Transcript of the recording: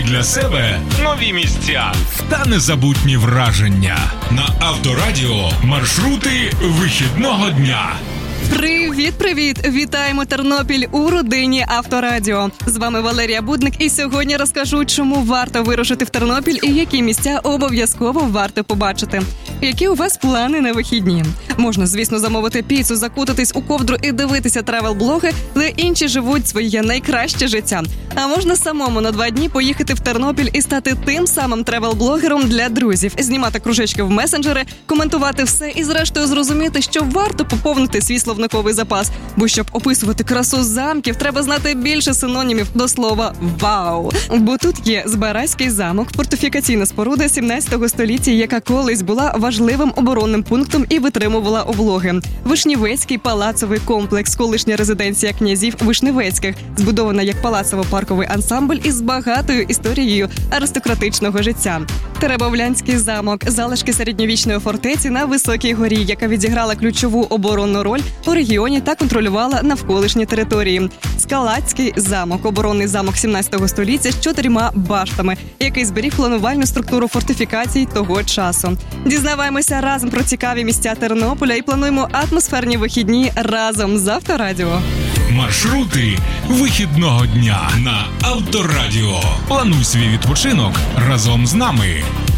для себе нові місця та незабутні враження. На Авторадіо маршрути вихідного дня. Привіт! Вітаємо Тернопіль у родині Авторадіо. З вами Валерія Будник, і сьогодні розкажу, чому варто вирушити в Тернопіль і які місця обов'язково варто побачити. Які у вас плани на вихідні? Можна, звісно, замовити піцу, закутатись у ковдру і дивитися тревел-блоги, де інші живуть своє найкраще життя. А можна самому на 2 дні поїхати в Тернопіль і стати тим самим тревел-блогером для друзів, знімати кружечки в месенджери, коментувати все і зрештою зрозуміти, що варто поповнити свій словниковий запас. Бо щоб описувати красу замків, треба знати більше синонімів до слова «вау». Бо тут є Збаразький замок, фортифікаційна споруда 17 століття, яка колись була важливим оборонним пунктом і витримувала облоги. Вишнівецький палацовий комплекс, колишня резиденція князів Вишневецьких, збудована як палацово-парковий ансамбль із багатою історією аристократичного життя. Теребовлянський замок, залишки середньовічної фортеці на високій горі, яка відіграла ключову оборонну роль у регіоні та контролювала навколишні території. Скалацький замок, оборонний замок 17 століття з 4 баштами, який зберіг планувальну структуру фортифікацій того часу. Дізнаваємося разом про цікаві місця Тернополя і плануємо атмосферні вихідні разом з Авторадіо. Маршрути вихідного дня на Авторадіо. Плануй свій відпочинок разом з нами.